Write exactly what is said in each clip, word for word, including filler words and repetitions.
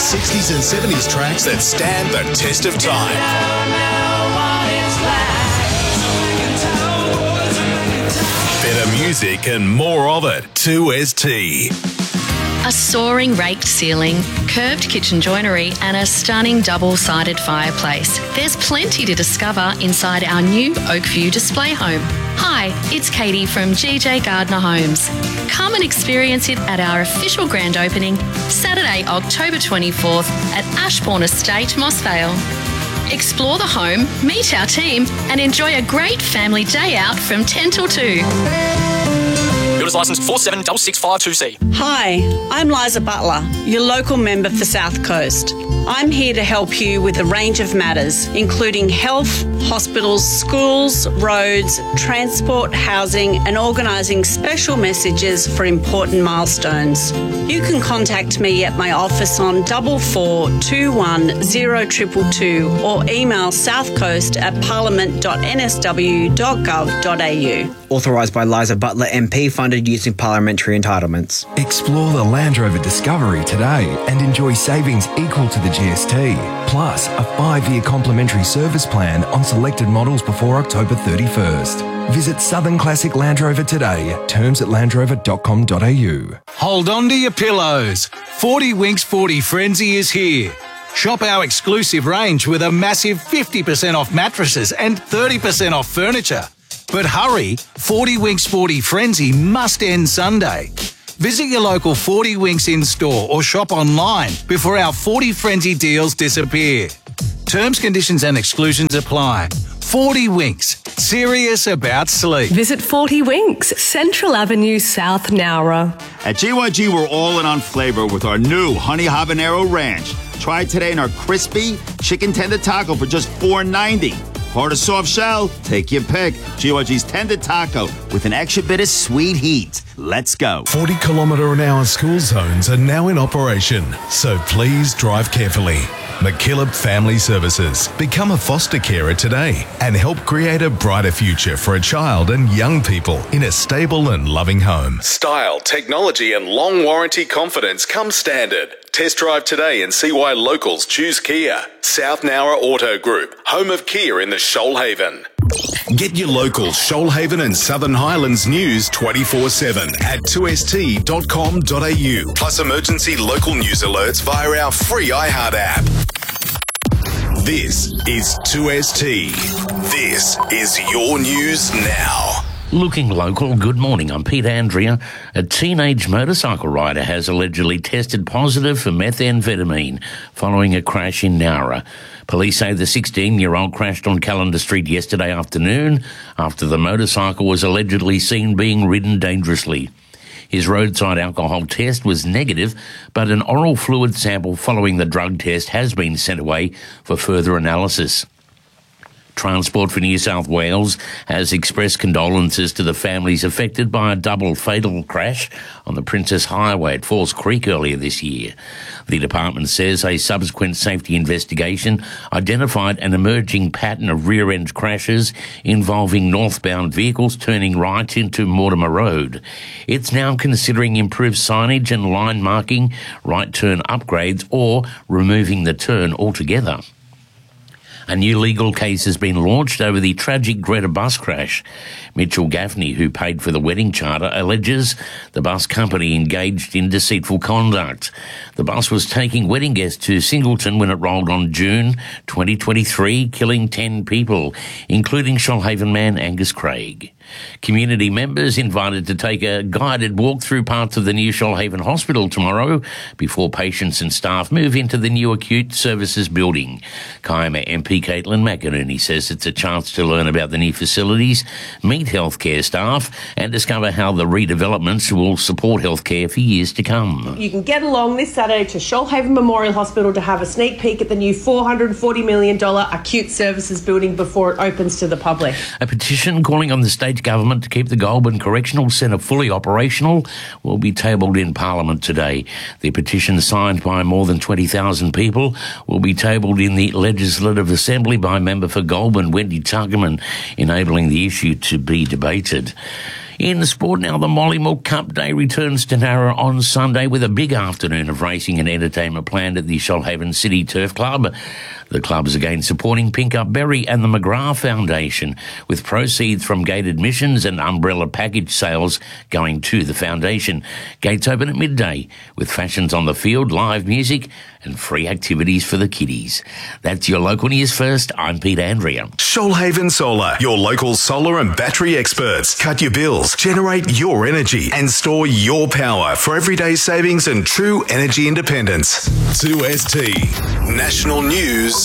sixties and seventies tracks that stand the test of time. Better music and more of it. two S T. A soaring raked ceiling, curved kitchen joinery and a stunning double-sided fireplace. There's plenty to discover inside our new Oakview display home. Hi, it's Katie from G J Gardner Homes. Come and experience it at our official grand opening, Saturday, October twenty-fourth at Ashbourne Estate, Moss Vale. Explore the home, meet our team and enjoy a great family day out from ten till two. Builders licence four seven six six five two C. Hi, I'm Liza Butler, your local member for South Coast. I'm here to help you with a range of matters, including health, hospitals, schools, roads, transport, housing, and organising special messages for important milestones. You can contact me at my office on double four two one zero triple two or email southcoast at parliament dot n s w dot gov dot a u. Authorised by Liza Butler M P, funded using parliamentary entitlements. Explore the Land Rover Discovery today and enjoy savings equal to the G S T, plus a five-year complimentary service plan on selected models before October thirty-first. Visit Southern Classic Land Rover today. Terms at land rover dot com dot a u. Hold on to your pillows. forty Winks forty Frenzy is here. Shop our exclusive range with a massive fifty percent off mattresses and thirty percent off furniture. But hurry, forty Winks forty Frenzy must end Sunday. Visit your local forty Winks in-store or shop online before our forty Frenzy deals disappear. Terms, conditions and exclusions apply. forty Winks, serious about sleep. Visit forty Winks, Central Avenue, South Nowra. At G Y G, we're all in on flavor with our new Honey Habanero Ranch. Try it today in our crispy chicken tender taco for just four ninety. Hard or soft shell? Take your pick. G Y G's Tender Taco with an extra bit of sweet heat. Let's go. forty kilometre an hour school zones are now in operation, so please drive carefully. McKillop Family Services. Become a foster carer today and help create a brighter future for a child and young people in a stable and loving home. Style, technology and long warranty confidence come standard. Test drive today and see why locals choose Kia. South Nowra Auto Group, home of Kia in the Shoalhaven. Get your local Shoalhaven and Southern Highlands news twenty-four seven at two s t dot com dot a u. Plus emergency local news alerts via our free iHeart app. This is two S T. This is your news now. Looking local, good morning. I'm Peter Andrea. A teenage motorcycle rider has allegedly tested positive for methamphetamine following a crash in Nowra. Police say the sixteen-year-old crashed on Calendar Street yesterday afternoon after the motorcycle was allegedly seen being ridden dangerously. His roadside alcohol test was negative, but an oral fluid sample following the drug test has been sent away for further analysis. Transport for New South Wales has expressed condolences to the families affected by a double fatal crash on the Princess Highway at Falls Creek earlier this year. The department says a subsequent safety investigation identified an emerging pattern of rear-end crashes involving northbound vehicles turning right into Mortimer Road. It's now considering improved signage and line marking, right turn upgrades, or removing the turn altogether. A new legal case has been launched over the tragic Greta bus crash. Mitchell Gaffney, who paid for the wedding charter, alleges the bus company engaged in deceitful conduct. The bus was taking wedding guests to Singleton when it rolled on June twenty twenty-three, killing ten people, including Shoalhaven man Angus Craig. Community members invited to take a guided walk through parts of the new Shoalhaven Hospital tomorrow before patients and staff move into the new acute services building. Kiama M P Caitlin McInerney says it's a chance to learn about the new facilities, meet healthcare staff and discover how the redevelopments will support healthcare for years to come. You can get along this Saturday to Shoalhaven Memorial Hospital to have a sneak peek at the new four hundred forty million dollars acute services building before it opens to the public. A petition calling on the state government to keep the Goulburn Correctional Centre fully operational will be tabled in Parliament today. The petition, signed by more than twenty thousand people, will be tabled in the Legislative Assembly by member for Goulburn Wendy Tuckerman, enabling the issue to be debated. In sport now, the Mollymook Cup Day returns to Nara on Sunday with a big afternoon of racing and entertainment planned at the Shoalhaven City Turf Club. The club is again supporting Pink Up Berry and the McGrath Foundation, with proceeds from gate admissions and umbrella package sales going to the foundation. Gates open at midday, with fashions on the field, live music and free activities for the kiddies. That's your local news first. I'm Pete Andrea. Shoalhaven Solar, your local solar and battery experts. Cut your bills, generate your energy and store your power for everyday savings and true energy independence. two S T National News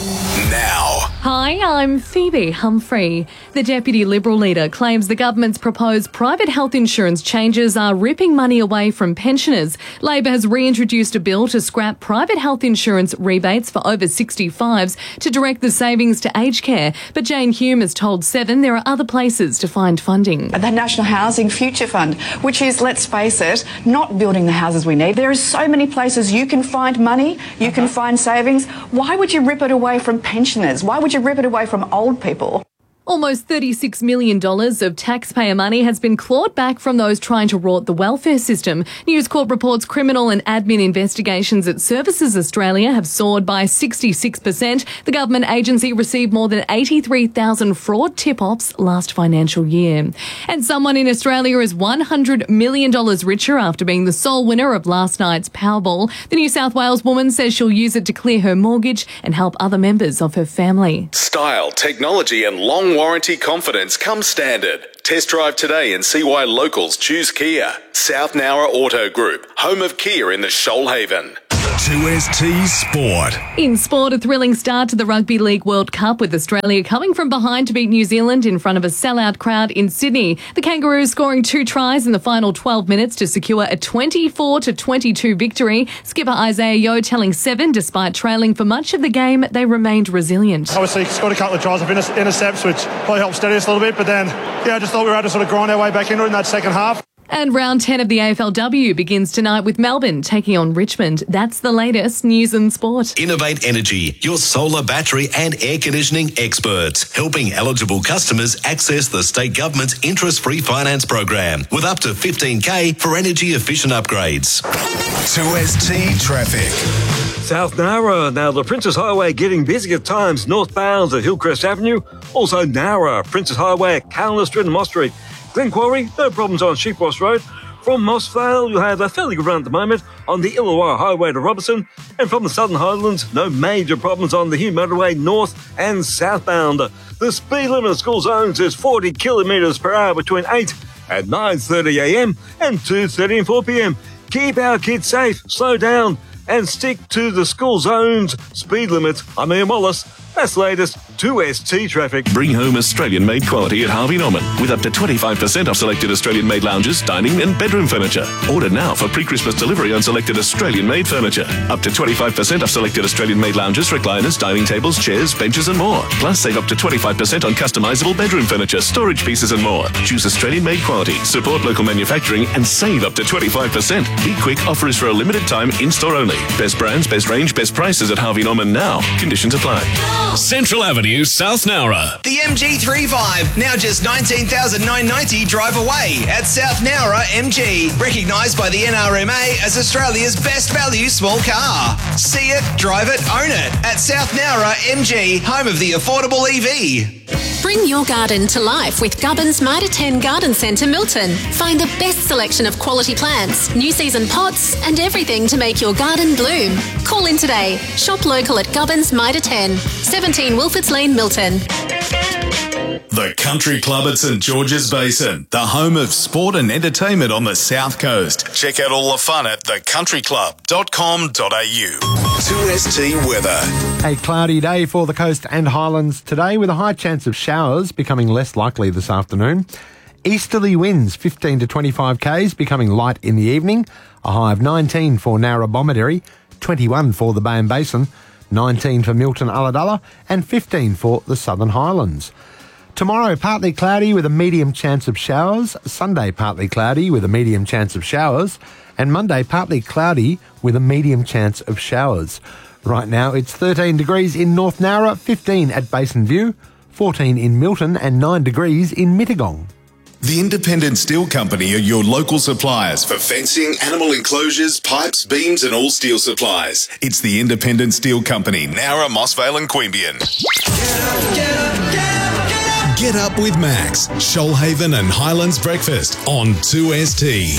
now. Hi, I'm Phoebe Humphrey. The Deputy Liberal leader claims the government's proposed private health insurance changes are ripping money away from pensioners. Labor has reintroduced a bill to scrap private health insurance rebates for over sixty-fives to direct the savings to aged care. But Jane Hume has told Seven there are other places to find funding. The National Housing Future Fund, which is, let's face it, not building the houses we need. There are so many places you can find money, you uh-huh. can find savings. Why would you rip it away from pensioners? Why would you rip it away from old people? Almost thirty-six million dollars of taxpayer money has been clawed back from those trying to rot the welfare system. News Corp reports criminal and admin investigations at Services Australia have soared by sixty-six percent. The government agency received more than eighty-three thousand fraud tip-offs last financial year. And someone in Australia is one hundred million dollars richer after being the sole winner of last night's Powerball. The New South Wales woman says she'll use it to clear her mortgage and help other members of her family. Style, technology and long warranty confidence come standard. Test drive today and see why locals choose Kia. South Nowra Auto Group, home of Kia in the Shoalhaven. two S T Sport. In sport, a thrilling start to the Rugby League World Cup with Australia coming from behind to beat New Zealand in front of a sellout crowd in Sydney. The Kangaroos scoring two tries in the final twelve minutes to secure a twenty-four to twenty-two victory. Skipper Isaiah Yeo telling Seven, despite trailing for much of the game, they remained resilient. Obviously scored a couple of tries of inter- intercepts, which probably helped steady us a little bit, but then, yeah, I just thought we were able to sort of grind our way back into it in that second half. And round ten of the A F L W begins tonight with Melbourne taking on Richmond. That's the latest news and sport. Innovate Energy, your solar, battery and air conditioning experts, helping eligible customers access the state government's interest-free finance program with up to fifteen K for energy efficient upgrades. two S T Traffic. South Nowra, now the Princess Highway getting busy at times northbound at Hillcrest Avenue. Also Nowra, Princess Highway at Calendar Street and Moss Street. Glen Quarry, no problems on Sheepwash Road. From Mossvale, you have a fairly good run at the moment on the Illawarra Highway to Robertson. And from the Southern Highlands, no major problems on the Hume Motorway north and southbound. The speed limit of school zones is forty kilometres per hour between eight and nine thirty a m and two thirty and four p m. Keep our kids safe, slow down and stick to the school zones speed limits. I'm Ian Wallace. That's the latest two S T traffic. Bring home Australian-made quality at Harvey Norman with up to twenty-five percent off selected Australian-made lounges, dining and bedroom furniture. Order now for pre-Christmas delivery on selected Australian-made furniture. Up to twenty-five percent off selected Australian-made lounges, recliners, dining tables, chairs, benches and more. Plus save up to twenty-five percent on customisable bedroom furniture, storage pieces and more. Choose Australian-made quality, support local manufacturing and save up to twenty-five percent. Be quick, offer is for a limited time, in-store only. Best brands, best range, best prices at Harvey Norman now. Conditions apply. Central Avenue, South Nowra. The M G thirty-five, now just nineteen thousand nine hundred ninety drive away at South Nowra M G. Recognised by the N R M A as Australia's best value small car. See it, drive it, own it at South Nowra M G, home of the affordable E V. Bring your garden to life with Gubbins Mitre ten Garden Centre Milton. Find the best selection of quality plants, new season pots and everything to make your garden bloom. Call in today. Shop local at Gubbins Mitre ten, seventeen Wilfords Lane, Milton. The Country Club at St George's Basin, the home of sport and entertainment on the South Coast. Check out all the fun at the country club dot com dot a u. two S T weather. A cloudy day for the coast and highlands today with a high chance of showers becoming less likely this afternoon. Easterly winds fifteen to twenty-five k's becoming light in the evening. A high of nineteen for Narra-Bomaderry, twenty-one for the Bay and Basin, nineteen for Milton Ulladulla and fifteen for the Southern Highlands. Tomorrow, partly cloudy with a medium chance of showers. Sunday, partly cloudy with a medium chance of showers. And Monday, partly cloudy with a medium chance of showers. Right now, it's thirteen degrees in North Nowra, fifteen at Basin View, fourteen in Milton and nine degrees in Mittagong. The Independent Steel Company are your local suppliers for fencing, animal enclosures, pipes, beams and all steel supplies. It's the Independent Steel Company, Nowra, Mossvale and Queanbeyan. Get up with Max, Shoalhaven and Highlands Breakfast on two S T.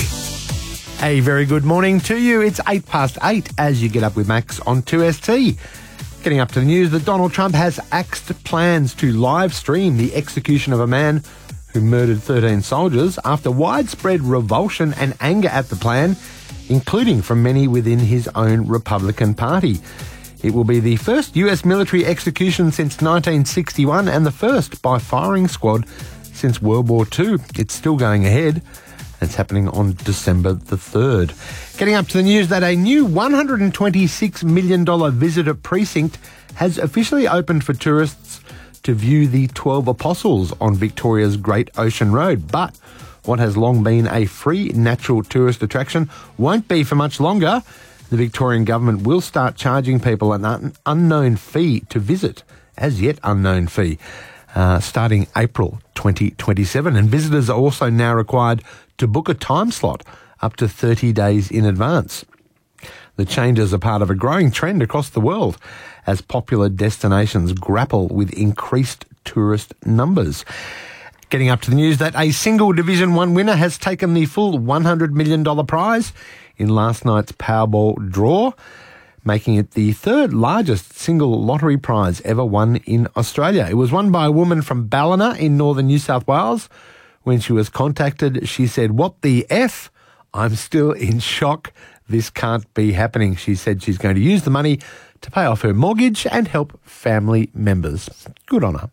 A very good morning to you. It's eight past eight as you get up with Max on two S T. Getting up to the news that Donald Trump has axed plans to live stream the execution of a man who murdered thirteen soldiers after widespread revulsion and anger at the plan, including from many within his own Republican Party. It will be the first U S military execution since nineteen sixty-one and the first by firing squad since World War Two. It's still going ahead. It's happening on December the third. Getting up to the news that a new one hundred twenty-six million dollars visitor precinct has officially opened for tourists to view the twelve Apostles on Victoria's Great Ocean Road. But what has long been a free natural tourist attraction won't be for much longer. The Victorian government will start charging people an un- unknown fee to visit, as yet unknown fee, uh, starting April twenty twenty-seven. And visitors are also now required to book a time slot up to thirty days in advance. The changes are part of a growing trend across the world as popular destinations grapple with increased tourist numbers. Getting up to the news that a single Division one winner has taken the full one hundred million dollars prize in last night's Powerball draw, making it the third largest single lottery prize ever won in Australia. It was won by a woman from Ballina in northern New South Wales. When she was contacted, she said, "What the F? I'm still in shock. This can't be happening." She said she's going to use the money to pay off her mortgage and help family members. Good on her.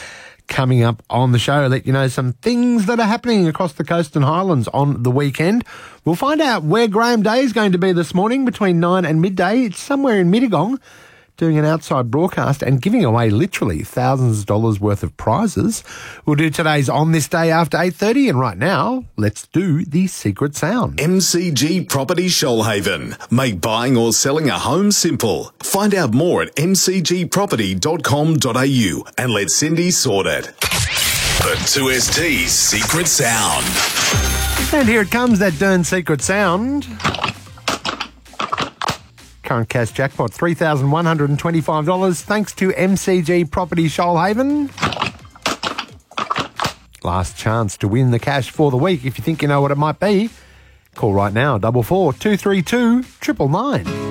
Coming up on the show, I'll let you know some things that are happening across the coast and highlands on the weekend. We'll find out where Graham Day is going to be this morning between nine and midday. It's somewhere in Mittagong, doing an outside broadcast and giving away literally thousands of dollars worth of prizes. We'll do today's On This Day after eight thirty, and right now, let's do the secret sound. M C G Property Shoalhaven. Make buying or selling a home simple. Find out more at m c g property dot com dot a u and let Cindy sort it. The two S T's secret sound. And here it comes, that darn secret sound. Current cash jackpot, three thousand one hundred twenty-five dollars, thanks to M C G Property Shoalhaven. Last chance to win the cash for the week. If you think you know what it might be, call right now, double four two three two triple nine.